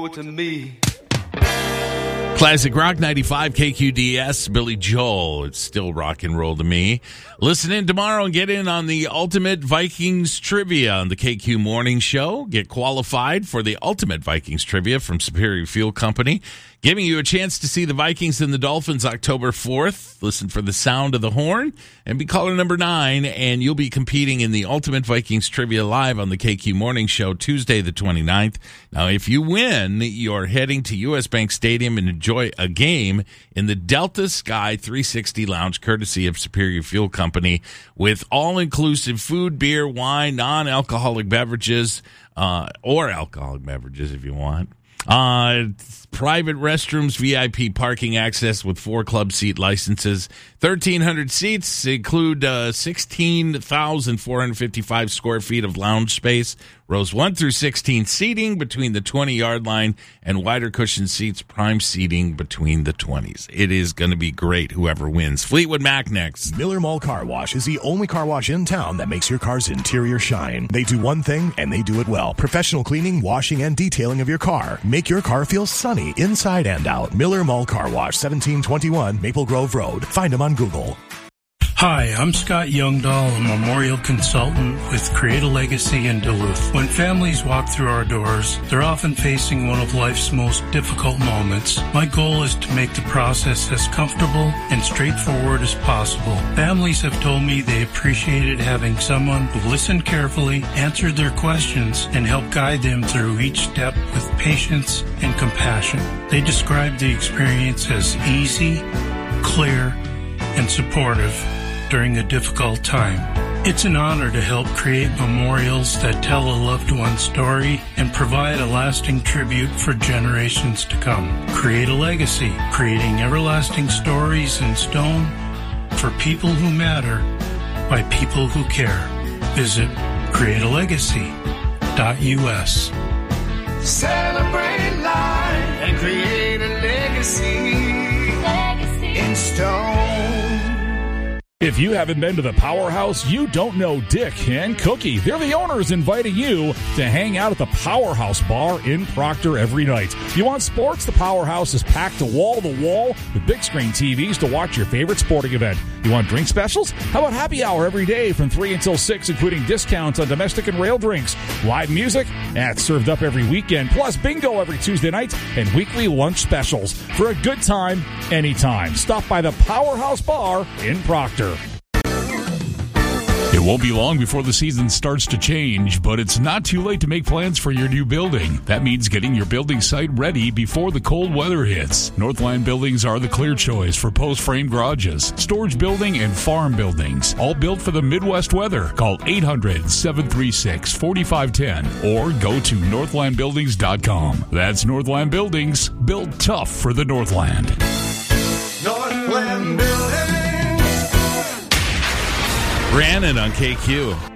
to me. Classic Rock 95 KQDS, Billy Joel. It's still rock and roll to me. Listen in tomorrow and get in on the Ultimate Vikings Trivia on the KQ Morning Show. Get qualified for the Ultimate Vikings Trivia from Superior Fuel Company, giving you a chance to see the Vikings and the Dolphins October 4th. Listen for the sound of the horn and be caller number 9, and you'll be competing in the Ultimate Vikings Trivia live on the KQ Morning Show Tuesday the 29th. Now, if you win, you're heading to U.S. Bank Stadium and enjoy a game in the Delta Sky 360 Lounge, courtesy of Superior Fuel Company, with all-inclusive food, beer, wine, non-alcoholic beverages, or alcoholic beverages if you want. Private restrooms, VIP parking access with 4 club seat licenses. 1,300 seats include 16,455 square feet of lounge space. Rows 1 through 16 seating between the 20-yard line, and wider cushion seats, prime seating between the 20s. It is going to be great, whoever wins. Fleetwood Mac next. Miller Mall Car Wash is the only car wash in town that makes your car's interior shine. They do one thing, and they do it well. Professional cleaning, washing, and detailing of your car. Make your car feel sunny inside and out. Miller Mall Car Wash, 1721 Maple Grove Road. Find them on Google. Hi, I'm Scott Youngdahl, a memorial consultant with Create a Legacy in Duluth. When families walk through our doors, they're often facing one of life's most difficult moments. My goal is to make the process as comfortable and straightforward as possible. Families have told me they appreciated having someone who listened carefully, answered their questions, and helped guide them through each step with patience and compassion. They described the experience as easy, clear, and supportive during a difficult time. It's an honor to help create memorials that tell a loved one's story and provide a lasting tribute for generations to come. Create a legacy, creating everlasting stories in stone for people who matter by people who care. Visit createalegacy.us. Celebrate life and create a legacy in stone. If you haven't been to the Powerhouse, you don't know Dick and Cookie. They're the owners inviting you to hang out at the Powerhouse Bar in Proctor every night. If you want sports, the Powerhouse is packed to wall with big screen TVs to watch your favorite sporting event. You want drink specials? How about happy hour every day from 3 until 6, including discounts on domestic and rail drinks? Live music? That's served up every weekend, plus bingo every Tuesday night and weekly lunch specials. For a good time, anytime. Stop by the Powerhouse Bar in Proctor. It won't be long before the season starts to change, but it's not too late to make plans for your new building. That means getting your building site ready before the cold weather hits. Northland Buildings are the clear choice for post-frame garages, storage building, and farm buildings, all built for the Midwest weather. Call 800-736-4510 or go to northlandbuildings.com. That's Northland Buildings, built tough for the Northland. Northland Building. Brandon on KQ.